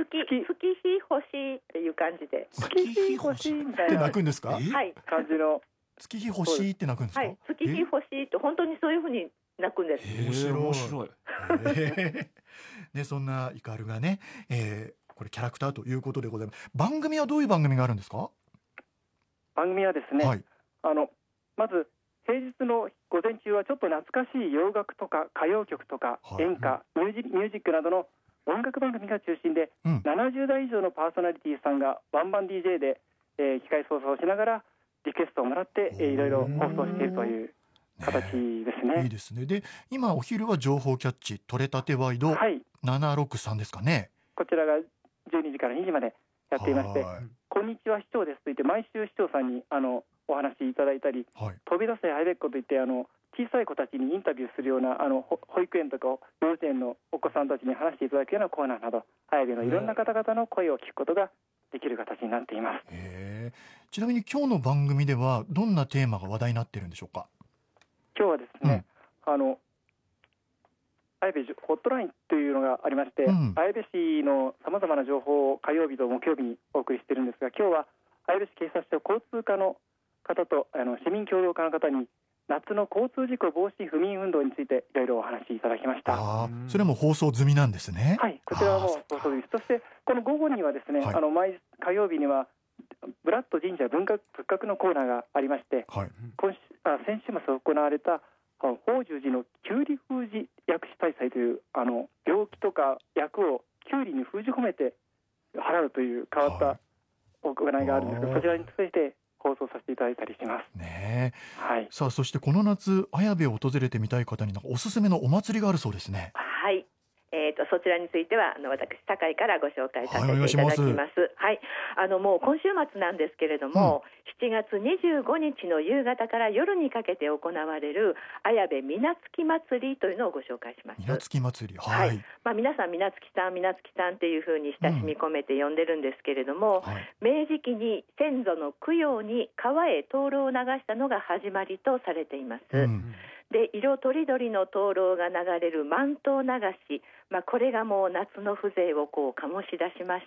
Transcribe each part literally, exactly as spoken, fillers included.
月月日欲しいっていう感じで、 月日欲しいみたいってな泣くんですか？ はい感じの、 月日欲しいって泣くんですか？ はい、月日欲しいと本当にそういうふうに泣くんです。 面白い面白い。 えーでそんなイカルがね、えーこれキャラクターということでございます。番組はどういう番組があるんですか？ 番組はですね、 はい、 あのまず平日の午前中はちょっと懐かしい洋楽とか歌謡曲とか、 はい、 演歌、ミュージ、ミュージックなどの音楽番組が中心で、 うん、 ななじゅう代以上のパーソナリティさんがワンマン ディージェー で、えー、機械操作をしながらリクエストをもらって、えー、いろいろ放送しているという形ですね。 いいですね。で今お昼は情報キャッチ取れたてワイドはい、 ななろくさんですかね。 こちらがじゅうにじからにじまでやっていまして、こんにちは市長ですと言って毎週市長さんにあのお話いただいたり、はい、飛び出せあいべっこと言ってあの小さい子たちにインタビューするようなあの保育園とか幼稚園のお子さんたちに話していただくようなコーナーなど、綾部のいろんな方々の声を聞くことができる形になっています。 へー。ちなみに今日の番組ではどんなテーマが話題になっているんでしょうか？ 今日はですね、うん、あの綾部ホットラインというのがありまして、うん、綾部市のさまざまな情報を火曜日と木曜日にお送りしているんですが、今日は綾部市警察署交通課の方とあの市民協力課の方に夏の交通事故防止不眠運動についていろいろお話しいただきました。 あ、それも放送済みなんですね。 はい、こちらはもう放送済みです。そしてこの午後にはですね、はい、あの毎火曜日にはブラッド神社文化仏閣のコーナーがありまして、はい、今週あ先週末行われた法重寺のきゅうり封じ薬師大祭というあの病気とか薬をきゅうりに封じ込めて払うという変わった行いがあるんですが、はい、そちらについて放送させていただいたりしますね。 はい、 さあそしてこの夏綾部を訪れてみたい方になんかおすすめのお祭りがあるそうですね。 はい、えー、とそちらについてはあの私堺からご紹介させていただきます。はい、あのもう今週末なんですけれども、うん、しちがつにじゅうごにちの夕方から夜にかけて行われる綾部みなつき祭りというのをご紹介します。 みなつき祭り、はい、はい、 まあ、皆さんみなつきさんみなつきさんっていうふうに親しみ込めて呼んでるんですけれども、うん、はい、明治期に先祖の供養に川へ灯籠を流したのが始まりとされています。うん、で色とりどりの灯籠が流れる万灯流し、まあ、これがもう夏の風情をこう醸し出しまして、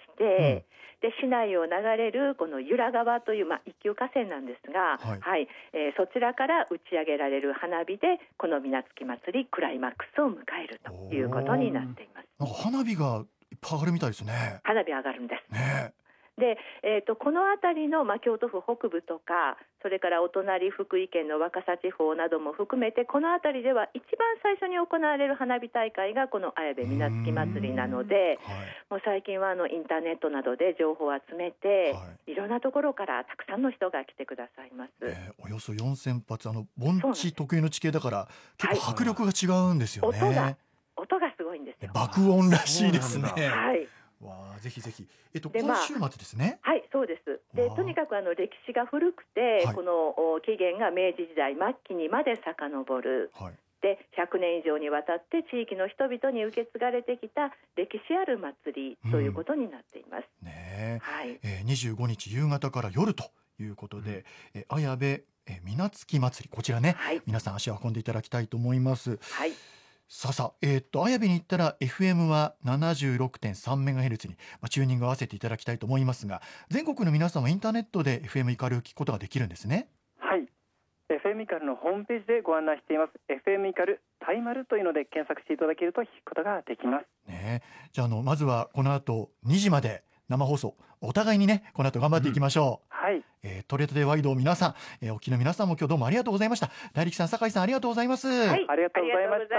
うん、で市内を流れるこの由良川という、まあ、一級河川なんですが、はいはい、えー、そちらから打ち上げられる花火でこのみなつき祭りクライマックスを迎えるということになっています。 なんか花火がいっぱい上がるみたいですね。 花火上がるんです、 ね。 で、えー、とこの辺りの、まあ、京都府北部とかそれからお隣福井県の若狭地方なども含めてこの辺りでは一番最初に行われる花火大会がこの綾部みなつき祭りなので、はい、もう最近はあのインターネットなどで情報を集めて、はい、いろんなところからたくさんの人が来てくださいます。 えー、およそよんせんぱつ、あの盆地特有の地形だから結構迫力が違うんですよね。 はい、音が音がすごいんですよ。 爆音らしいですね。 はい、 わあ、ぜひぜひ、えっと、今週末ですね。 はい、そうです。でとにかくあの歴史が古くて、はい、この起源が明治時代末期にまで遡る、はい、でひゃくねん以上にわたって地域の人々に受け継がれてきた歴史ある祭りということになっています。 うん、ね、 はい、 えー、にじゅうごにち夕方から夜ということで、うん、え綾部えみなつき祭り、こちらね、はい、皆さん足を運んでいただきたいと思います。 はい、 さあさあ、えー、っと綾部に行ったら エフエム は ななじゅうろくてんさんメガヘルツ に、まあ、チューニングを合わせていただきたいと思いますが、全国の皆さんはインターネットで エフエム イカルを聞くことができるんですね。 はい、 エフエム イカルのホームページでご案内しています。 エフエム イカルタイマルというので検索していただけると聞くことができます、 ね、じゃあ、あのまずはこの後にじまで生放送、お互いにねこの後頑張っていきましょう。 うん、はい、 えー、取れたてワイド皆さん、えー、お聞きの皆さんも今日どうもありがとうございました。大力さん、酒井さん、ありがとうございます。 はい、 ありがとうございました。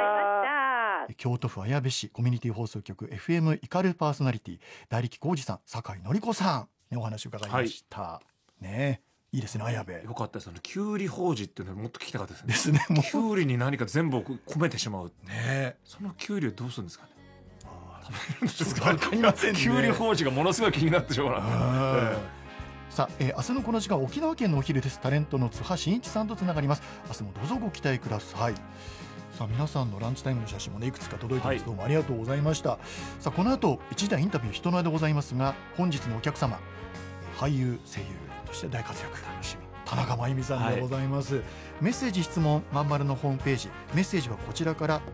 京都府綾部市コミュニティ放送局 エフエム イカルパーソナリティ大力浩二さん、酒井紀子さんにお話を伺いました、はい、ね、いいですね。綾部よかったです。きゅうり法事っていうのはもっと聞きたかったですね。 ですね。もうきゅうりに何か全部を込めてしまう、 ね、 そのきゅうりをどうするんですかね。 食べるんですか。わかりませんね。 きゅうり法事がものすごい気になってしょうがない。 さあ、えー、明日のこの時間沖縄県のお昼です。タレントの津波真一さんとつながります。明日もどうぞご期待ください。さあ、皆さんのランチタイムの写真もねいくつか届いてます、はい、どうもありがとうございました。さあ、この後いちじ台インタビュー人の輪でございますが、本日のお客様、俳優声優として大活躍、楽しみ田中真由美さんでございます、はい、メッセージ質問まんまるのホームページ、メッセージはこちらから